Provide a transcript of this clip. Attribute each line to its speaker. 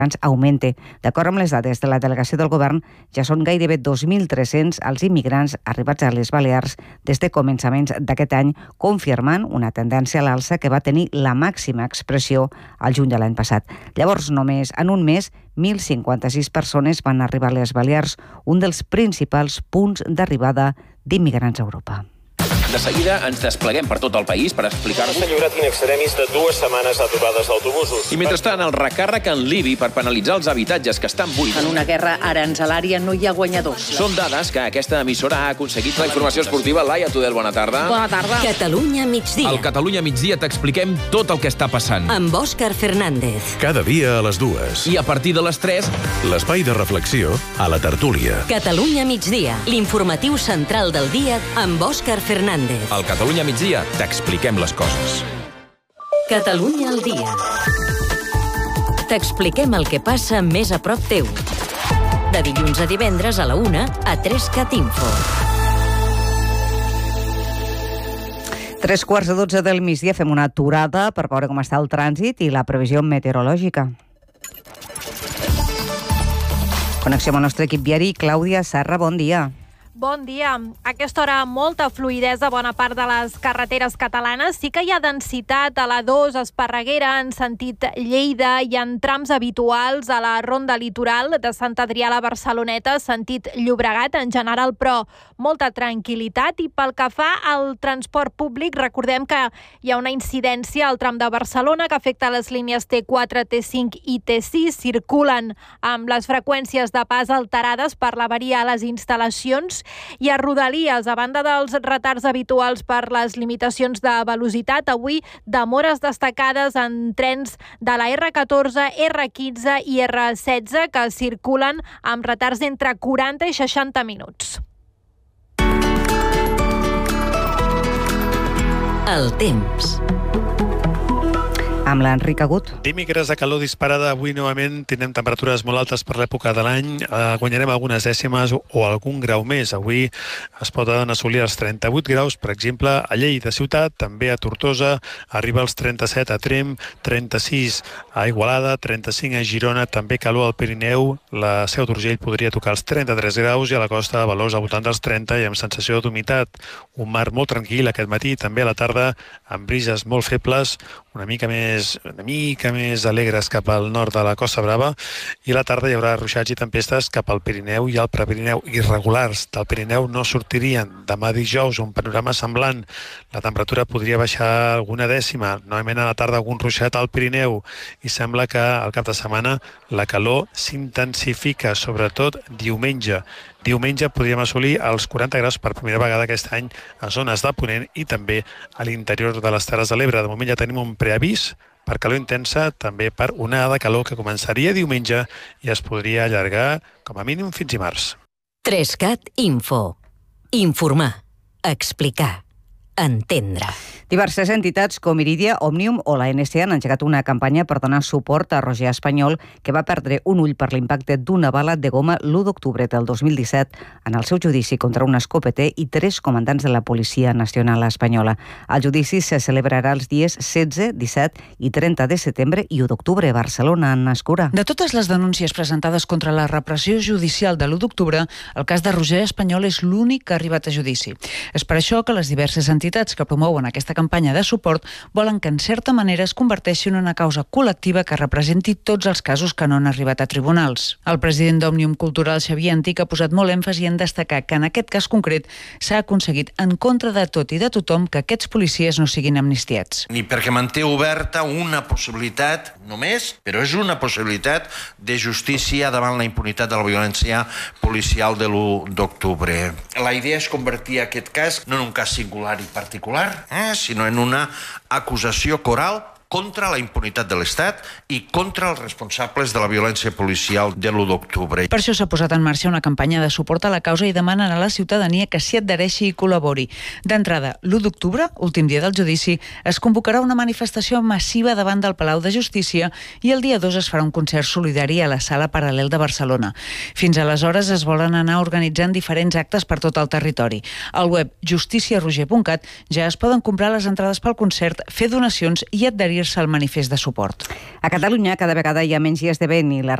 Speaker 1: augmente. D'acord amb les dades de la delegació del govern, ja són gairebé 2.300 els immigrants arribats a les Balears des de començaments d'aquest any, confirmant una tendència a l'alça que va tenir la màxima expressió al juny de l'any passat. Llavors, només en un mes, 1.056 persones van arribar a les Balears, un dels principals punts d'arribada d'immigrants a Europa.
Speaker 2: De seguida ens despleguem per tot el país per explicar-vos...
Speaker 3: S'ha lliurat in extremis de 2 setmanes d'aturades d'autobusos.
Speaker 2: I mentrestant, el recàrrec en l'IBI per penalitzar els habitatges que estan buits.
Speaker 4: En una guerra aranzelària no hi ha guanyadors.
Speaker 2: Són dades que aquesta emissora ha aconseguit. La informació esportiva, Laia Tudel, bona tarda.
Speaker 4: Bona tarda.
Speaker 5: Catalunya migdia.
Speaker 6: Al Catalunya migdia t'expliquem tot el que està passant.
Speaker 5: Amb Òscar Fernández.
Speaker 7: Cada dia a les 2.
Speaker 6: I a partir de les 3...
Speaker 7: L'espai de reflexió a la tertúlia.
Speaker 5: Catalunya migdia. L'informatiu central del dia amb Òscar Fernández.
Speaker 6: Al Catalunya migdia t'expliquem les coses.
Speaker 5: Catalunya al dia. T'expliquem el que passa més a prop teu. De dilluns a divendres a la 1 a 3CAT Info.
Speaker 1: 3:15 del migdia fem una aturada per veure com està el trànsit i la previsió meteorològica. Connexió amb el nostre equip viari. Clàudia Serra, bon dia.
Speaker 8: Bon dia. A aquesta hora molta fluïdesa a bona part de les carreteres catalanes. Sí que hi ha densitat a la 2 Esparreguera en sentit Lleida i en trams habituals a la ronda litoral de Sant Adrià a la Barceloneta, sentit Llobregat en general, però molta tranquil·litat. I pel que fa al transport públic, recordem que hi ha una incidència al tram de Barcelona que afecta les línies T4, T5 i T6. Circulen amb les freqüències de pas alterades per l'avaria a les instal·lacions. I a Rodalies, a banda dels retards habituals per les limitacions de velocitat, avui demores destacades en trens de la R14, R15 i R16 que circulen amb retards entre 40 i 60 minuts.
Speaker 5: El temps.
Speaker 1: Amb l'Enric Agut.
Speaker 9: Dimecres de calor disparada. Avui novament tindrem temperatures molt altes per l'època de l'any. Guanyarem algunes dècimes o algun grau més. Avui es poden assolir els 38 graus, per exemple, a Lleida ciutat, també a Tortosa, arriba als 37 a Tremp, 36 a Igualada, 35 a Girona, també calor al Pirineu. La Seu d'Urgell podria tocar els 33 graus i a la costa de Valors al voltant dels 30 i amb sensació d'humitat. Un mar molt tranquil aquest matí, també a la tarda, amb brises molt febles, una mica més alegres cap al nord de la Costa Brava, i a la tarda hi haurà ruixats i tempestes cap al Pirineu i al Prepirineu. Irregulars del Pirineu no sortirien. Demà dijous un panorama semblant. La temperatura podria baixar alguna dècima, novament a la tarda algun ruixat al Pirineu, i sembla que al cap de setmana la calor s'intensifica, sobretot diumenge. Diumenge podríem assolir els 40 graus per primera vegada aquest any a zones de Ponent i també a l'interior de les Terres de l'Ebre. De moment ja tenim un preavís per calor intensa, també per onada de calor que començaria diumenge i es podria allargar com a mínim fins dimarts.
Speaker 5: 3CAT Info. Informar. Explicar. Entendre.
Speaker 1: Diverses entitats com Iridia, Òmnium o la NSA han engegat una campanya per donar suport a Roger Espanyol, que va perdre un ull per l'impacte d'una bala de goma l'1 d'octubre del 2017 en el seu judici contra un escopeter i 3 comandants de la Policia Nacional Espanyola. El judici se celebrarà els dies 16, 17 i 30 de setembre i 1 d'octubre a Barcelona, en Escura.
Speaker 10: De totes les denúncies presentades contra la repressió judicial de l'1 d'octubre, el cas de Roger Espanyol és l'únic que ha arribat a judici. És per això que les diverses entitats que promouen aquesta campanya de suport volen que en certa manera es converteixi en una causa col·lectiva que representi tots els casos que no han arribat a tribunals. El president d'Òmnium Cultural, Xavier Antic, ha posat molt èmfasi en destacar que en aquest cas concret s'ha aconseguit en contra de tot i de tothom que aquests policies no siguin amnistiats.
Speaker 11: Ni perquè manté oberta una possibilitat, només, però és una possibilitat de justícia davant la impunitat de la violència policial de l'1 d'octubre. La idea és convertir aquest cas no en un cas singular i particular, sinó en una acusació coral contra la impunitat de l'Estat i contra els responsables de la violència policial de l'1 d'octubre.
Speaker 10: Per això s'ha posat en marxa una campanya de suport a la causa i demanen a la ciutadania que s'hi adhereixi i col·labori. D'entrada, l'1 d'octubre, últim dia del judici, es convocarà una manifestació massiva davant del Palau de Justícia i el dia 2 es farà un concert solidari a la Sala Paral·lel de Barcelona. Fins aleshores es volen anar organitzant diferents actes per tot el territori. Al web justiciaroger.cat ja es poden comprar les entrades pel concert, fer donacions i adherir adherir-se al manifest de suport.
Speaker 1: A Catalunya cada vegada hi ha menys dies de vent i la